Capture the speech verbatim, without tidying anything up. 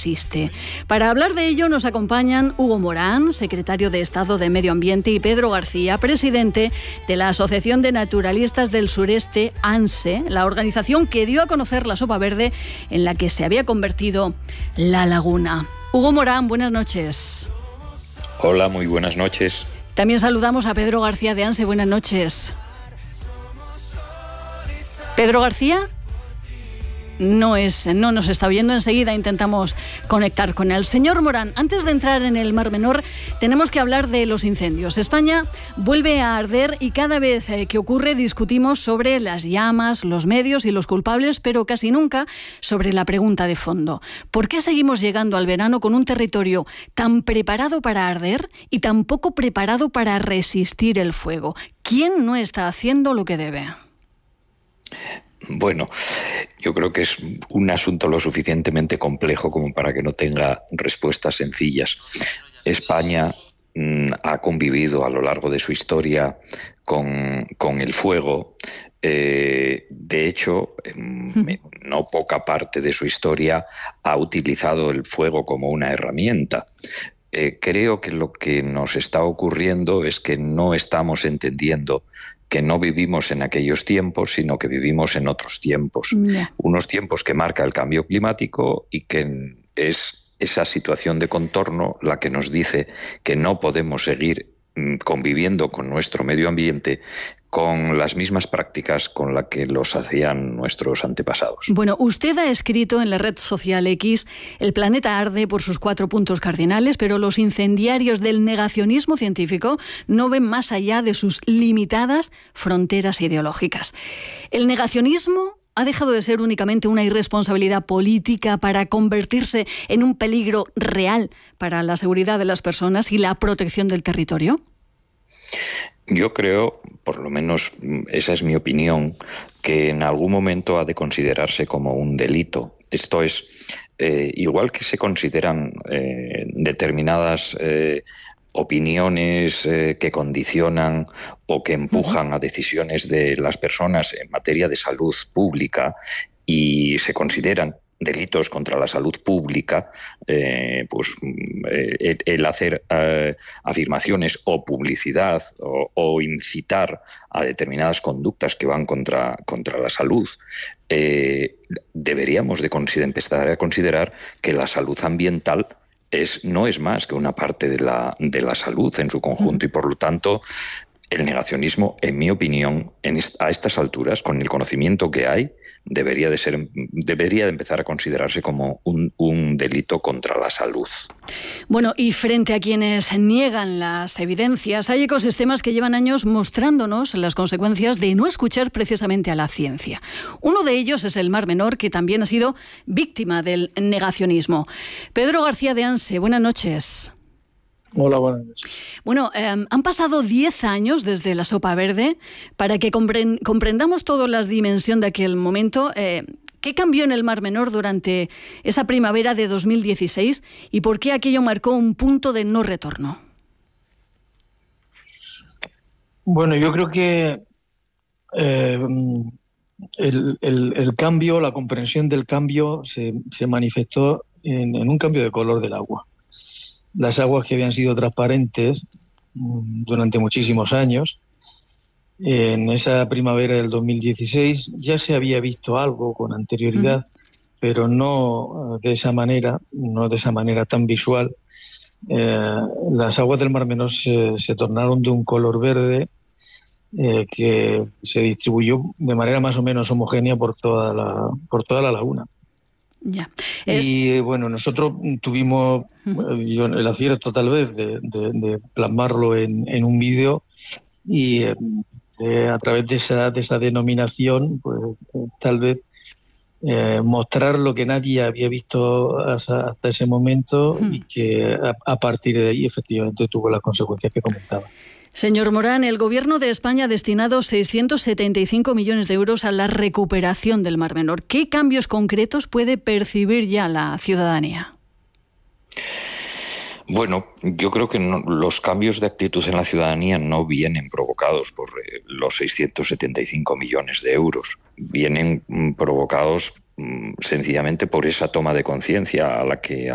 existe. Para hablar de ello nos acompañan Hugo Morán, secretario de Estado de Medio Ambiente, y Pedro García, presidente de la Asociación de Naturalistas del Sureste, ANSE, la organización que dio a conocer la sopa verde en la que se había convertido la laguna. Hugo Morán, buenas noches. Hola, muy buenas noches. También saludamos a Pedro García de ANSE. Buenas noches. ¿Pedro García? No es, no nos está oyendo. Enseguida intentamos conectar con él. Señor Morán, antes de entrar en el Mar Menor, tenemos que hablar de los incendios. España vuelve a arder y cada vez que ocurre discutimos sobre las llamas, los medios y los culpables, pero casi nunca sobre la pregunta de fondo. ¿Por qué seguimos llegando al verano con un territorio tan preparado para arder y tan poco preparado para resistir el fuego? ¿Quién no está haciendo lo que debe? Bueno, yo creo que es un asunto lo suficientemente complejo como para que no tenga respuestas sencillas. España mmm, ha convivido a lo largo de su historia con, con el fuego. Eh, de hecho, en no poca parte de su historia ha utilizado el fuego como una herramienta. Eh, creo que lo que nos está ocurriendo es que no estamos entendiendo que no vivimos en aquellos tiempos, sino que vivimos en otros tiempos. Yeah. Unos tiempos que marca el cambio climático y que es esa situación de contorno la que nos dice que no podemos seguir conviviendo con nuestro medio ambiente con las mismas prácticas con las que los hacían nuestros antepasados. Bueno, usted ha escrito en la red social X: el planeta arde por sus cuatro puntos cardinales, pero los incendiarios del negacionismo científico no ven más allá de sus limitadas fronteras ideológicas. El negacionismo ha dejado de ser únicamente una irresponsabilidad política para convertirse en un peligro real para la seguridad de las personas y la protección del territorio. Yo creo, por lo menos esa es mi opinión, que en algún momento ha de considerarse como un delito. Esto es, eh, igual que se consideran eh, determinadas eh, opiniones eh, que condicionan o que empujan a decisiones de las personas en materia de salud pública y se consideran delitos contra la salud pública, eh, pues eh, el, el hacer eh, afirmaciones o publicidad o, o incitar a determinadas conductas que van contra, contra la salud, eh, deberíamos de consider- empezar a considerar que la salud ambiental es, no es más que una parte de la, de la salud en su conjunto y por lo tanto el negacionismo, en mi opinión, en est- a estas alturas, con el conocimiento que hay, debería de ser, debería de empezar a considerarse como un, un delito contra la salud. Bueno, y frente a quienes niegan las evidencias, hay ecosistemas que llevan años mostrándonos las consecuencias de no escuchar precisamente a la ciencia. Uno de ellos es el Mar Menor, que también ha sido víctima del negacionismo. Pedro García de ANSE, buenas noches. Hola, buenas noches. Bueno, eh, han pasado diez años desde la sopa verde. Para que compre- comprendamos toda la dimensión de aquel momento, eh, ¿qué cambió en el Mar Menor durante esa primavera de dos mil dieciséis y por qué aquello marcó un punto de no retorno? Bueno, yo creo que eh, el, el, el cambio, la comprensión del cambio se, se manifestó en, en un cambio de color del agua. Las aguas que habían sido transparentes durante muchísimos años, en esa primavera del dos mil dieciséis ya se había visto algo con anterioridad, mm. pero no de esa manera, no de esa manera tan visual. Eh, las aguas del Mar Menor se, se tornaron de un color verde eh, que se distribuyó de manera más o menos homogénea por toda la, por toda la laguna. Ya. Es... Y bueno, nosotros tuvimos uh-huh. yo, el acierto tal vez de, de, de plasmarlo en, en un vídeo y eh, a través de esa, de esa denominación, pues tal vez eh, mostrar lo que nadie había visto hasta, hasta ese momento uh-huh. y que a, a partir de ahí efectivamente tuvo las consecuencias que comentaba. Señor Morán, el Gobierno de España ha destinado seiscientos setenta y cinco millones de euros a la recuperación del Mar Menor. ¿Qué cambios concretos puede percibir ya la ciudadanía? Bueno, yo creo que no, los cambios de actitud en la ciudadanía no vienen provocados por eh, los seiscientos setenta y cinco millones de euros. Vienen mm, provocados mm, sencillamente por esa toma de conciencia a la que